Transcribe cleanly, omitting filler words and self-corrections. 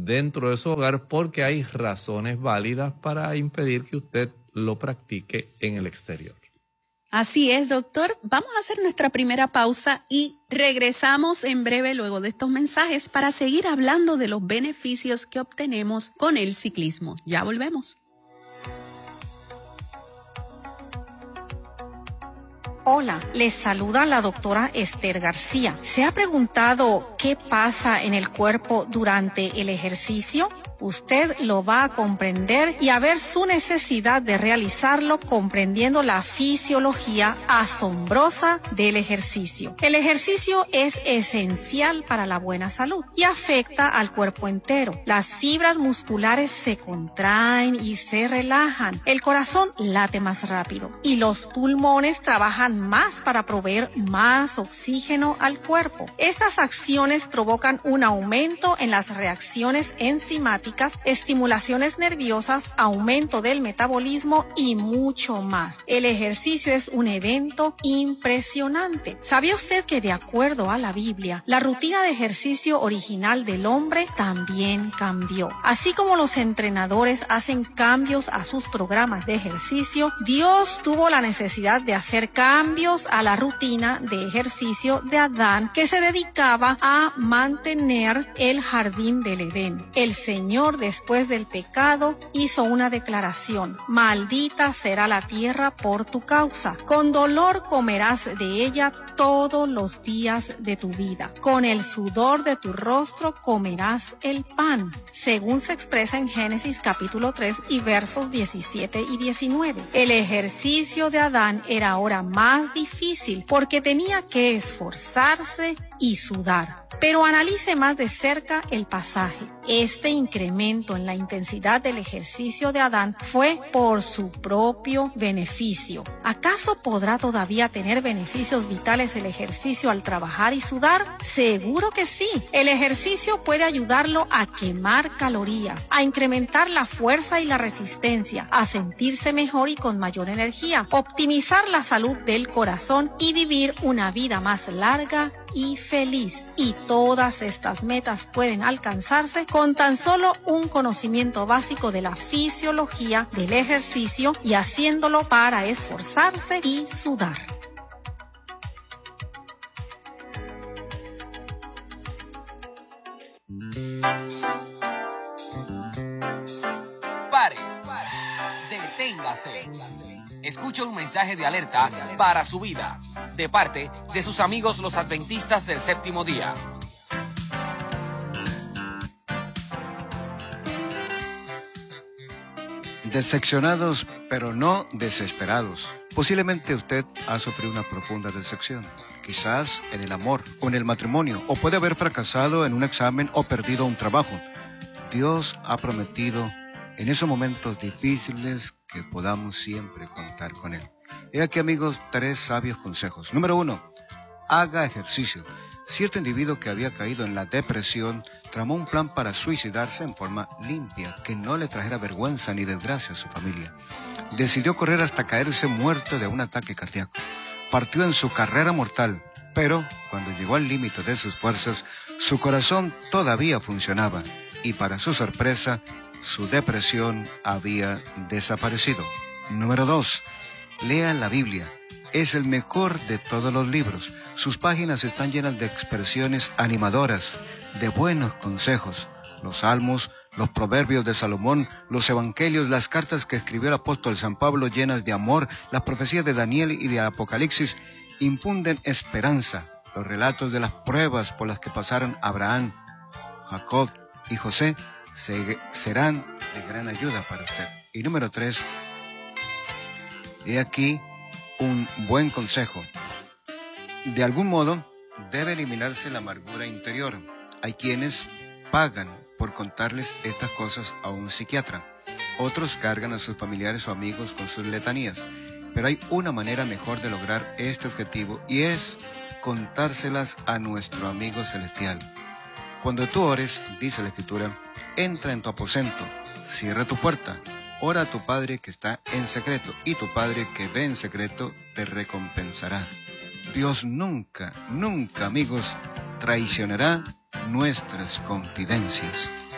dentro de su hogar, porque hay razones válidas para impedir que usted lo practique en el exterior. Así es, doctor. Vamos a hacer nuestra primera pausa y regresamos en breve luego de estos mensajes para seguir hablando de los beneficios que obtenemos con el ciclismo. Ya volvemos. Hola, les saluda la doctora Esther García. ¿Se ha preguntado qué pasa en el cuerpo durante el ejercicio? Usted lo va a comprender y a ver su necesidad de realizarlo comprendiendo la fisiología asombrosa del ejercicio. El ejercicio es esencial para la buena salud y afecta al cuerpo entero. Las fibras musculares se contraen y se relajan. El corazón late más rápido y los pulmones trabajan más para proveer más oxígeno al cuerpo. Estas acciones provocan un aumento en las reacciones enzimáticas, estimulaciones nerviosas, aumento del metabolismo y mucho más. El ejercicio es un evento impresionante. ¿Sabía usted que de acuerdo a la Biblia, la rutina de ejercicio original del hombre también cambió? Así como los entrenadores hacen cambios a sus programas de ejercicio, Dios tuvo la necesidad de hacer cambios a la rutina de ejercicio de Adán, que se dedicaba a mantener el jardín del Edén. El Señor, después del pecado, hizo una declaración: maldita será la tierra por tu causa. Con dolor comerás de ella todos los días de tu vida. Con el sudor de tu rostro comerás el pan, según se expresa en Génesis capítulo 3 y versos 17 y 19. El ejercicio de Adán era ahora más difícil porque tenía que esforzarse y sudar. Pero analice más de cerca el pasaje. Este incremento en la intensidad del ejercicio de Adán fue por su propio beneficio. ¿Acaso podrá todavía tener beneficios vitales el ejercicio al trabajar y sudar? Seguro que sí. El ejercicio puede ayudarlo a quemar calorías, a incrementar la fuerza y la resistencia, a sentirse mejor y con mayor energía, optimizar la salud del corazón y vivir una vida más larga y feliz. Y todas estas metas pueden alcanzarse con tan solo un conocimiento básico de la fisiología del ejercicio y haciéndolo para esforzarse y sudar. Pare. Deténgase. Escucha un mensaje de alerta para su vida, de parte de sus amigos los adventistas del séptimo día. Decepcionados, pero no desesperados. Posiblemente usted ha sufrido una profunda decepción, quizás en el amor o en el matrimonio, o puede haber fracasado en un examen o perdido un trabajo. Dios ha prometido en esos momentos difíciles que podamos siempre contar con Él. He aquí, amigos, 3 sabios consejos. Número 1, haga ejercicio. Cierto individuo que había caído en la depresión tramó un plan para suicidarse en forma limpia, que no le trajera vergüenza ni desgracia a su familia. Decidió correr hasta caerse muerto de un ataque cardíaco. Partió en su carrera mortal, pero cuando llegó al límite de sus fuerzas, su corazón todavía funcionaba y, para su sorpresa, su depresión había desaparecido. Número 2, lea la Biblia. Es el mejor de todos los libros. Sus páginas están llenas de expresiones animadoras, de buenos consejos. Los salmos, los proverbios de Salomón, los evangelios, las cartas que escribió el apóstol San Pablo llenas de amor, las profecías de Daniel y de Apocalipsis infunden esperanza. Los relatos de las pruebas por las que pasaron Abraham, Jacob y José serán de gran ayuda para usted. Y número 3, he aquí un buen consejo. De algún modo, debe eliminarse la amargura interior. Hay quienes pagan por contarles estas cosas a un psiquiatra. Otros cargan a sus familiares o amigos con sus letanías. Pero hay una manera mejor de lograr este objetivo, y es contárselas a nuestro amigo celestial. Cuando tú ores, dice la Escritura, entra en tu aposento, cierra tu puerta, ora a tu Padre que está en secreto, y tu Padre que ve en secreto te recompensará. Dios nunca, amigos, traicionará nuestras confidencias.